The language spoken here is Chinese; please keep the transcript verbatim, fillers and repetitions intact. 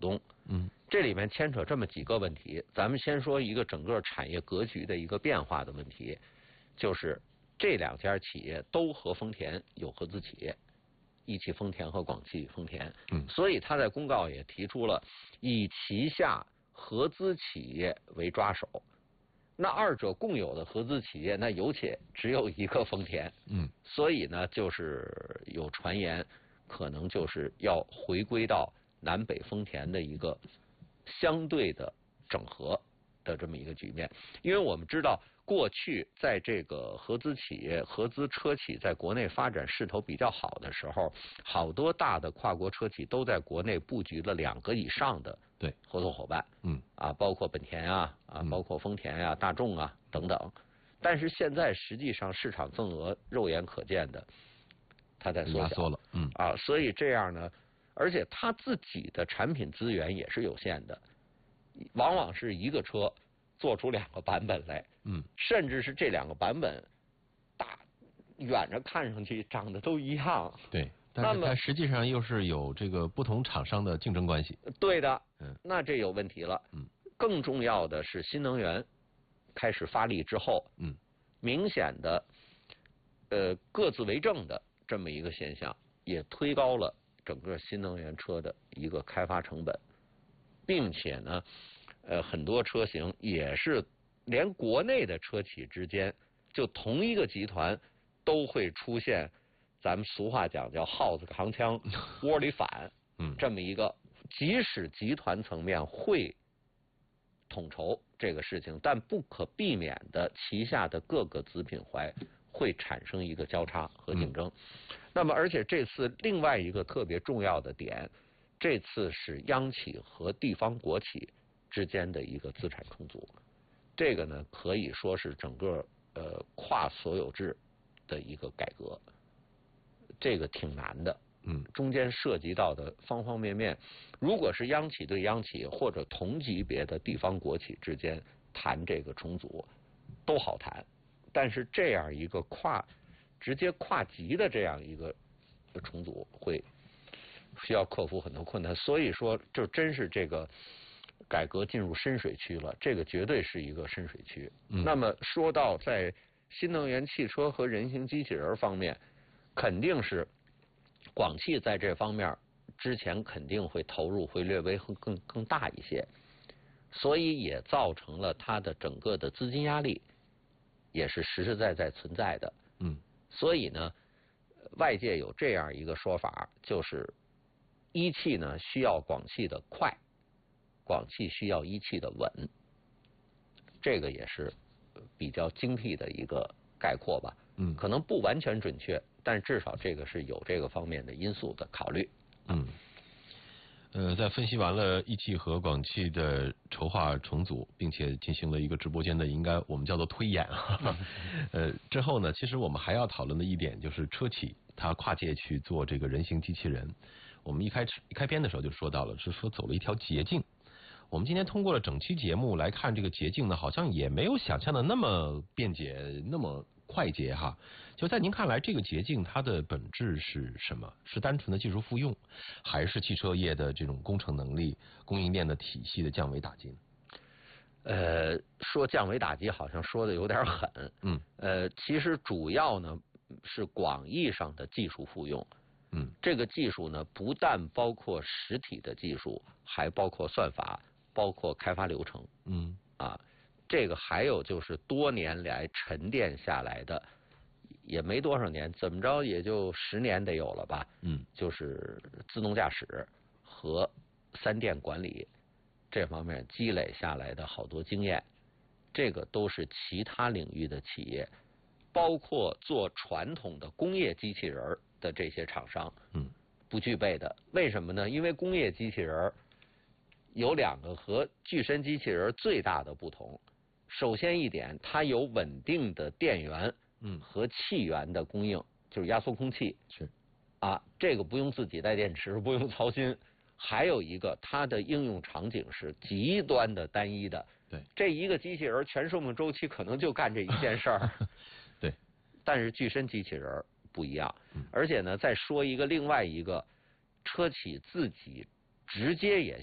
东。嗯，这里面牵扯这么几个问题，咱们先说一个整个产业格局的一个变化的问题，就是这两家企业都和丰田有合资企业，一汽丰田和广汽丰田。嗯，所以他在公告也提出了以旗下合资企业为抓手。那二者共有的合资企业，那有且只有一个丰田，嗯，所以呢，就是有传言，可能就是要回归到南北丰田的一个相对的整合的这么一个局面。因为我们知道，过去在这个合资企业、合资车企在国内发展势头比较好的时候，好多大的跨国车企都在国内布局了两个以上的对合作伙伴，嗯啊，包括本田啊啊，包括丰田啊、大众啊等等。但是现在实际上市场份额肉眼可见的，它在缩小了，嗯啊，所以这样呢，而且它自己的产品资源也是有限的，往往是一个车做出两个版本来，嗯，甚至是这两个版本大远着看上去长得都一样， 对，但是它实际上又是有这个不同厂商的竞争关系。 对的，嗯，那这有问题了。嗯，更重要的是新能源开始发力之后，嗯，明显的呃各自为政的这么一个现象，也推高了整个新能源车的一个开发成本，并且呢。呃，很多车型也是连国内的车企之间，就同一个集团都会出现，咱们俗话讲叫耗子扛枪窝里反，嗯，这么一个，即使集团层面会统筹这个事情，但不可避免的，旗下的各个子品牌会产生一个交叉和竞争。嗯、那么，而且这次另外一个特别重要的点，这次是央企和地方国企之间的一个资产重组，这个呢可以说是整个呃跨所有制的一个改革，这个挺难的，嗯，中间涉及到的方方面面，如果是央企对央企或者同级别的地方国企之间谈这个重组都好谈，但是这样一个跨直接跨级的这样一个重组会需要克服很多困难，所以说这真是这个。改革进入深水区了，这个绝对是一个深水区。嗯、那么说到在新能源汽车和人形机器人方面，肯定是广汽在这方面之前肯定会投入会略微更更大一些，所以也造成了它的整个的资金压力也是实实在在存在的。嗯，所以呢，外界有这样一个说法，就是一汽呢需要广汽的快。广汽需要一汽的稳，这个也是比较精辟的一个概括吧。嗯，可能不完全准确，但至少这个是有这个方面的因素的考虑。 嗯，呃，在分析完了一汽和广汽的筹划重组，并且进行了一个直播间的应该我们叫做推演啊。呃，之后呢，其实我们还要讨论的一点就是车企它跨界去做这个人形机器人。我们一开始一开篇的时候就说到了，是说走了一条捷径。我们今天通过了整期节目来看这个捷径呢，好像也没有想象的那么便捷，那么快捷哈。就在您看来，这个捷径它的本质是什么？是单纯的技术复用，还是汽车业的这种工程能力、供应链的体系的降维打击呢？ 呃，说降维打击好像说的有点狠。嗯。呃，其实主要呢是广义上的技术复用。嗯。这个技术呢，不但包括实体的技术，还包括算法。包括开发流程，嗯啊，这个还有就是多年来沉淀下来的，也没多少年，怎么着也就十年得有了吧，嗯，就是自动驾驶和三电管理这方面积累下来的好多经验，这个都是其他领域的企业，包括做传统的工业机器人的这些厂商，嗯，不具备的。为什么呢？因为工业机器人有两个和具身机器人最大的不同。首先一点，它有稳定的电源嗯和气源的供应，就是压缩空气是啊，这个不用自己带电池，不用操心。还有一个，它的应用场景是极端的单一的。对，这一个机器人全寿命周期可能就干这一件事儿。 对， 但是具身机器人不一样。嗯，而且呢，再说一个另外一个车企自己直接也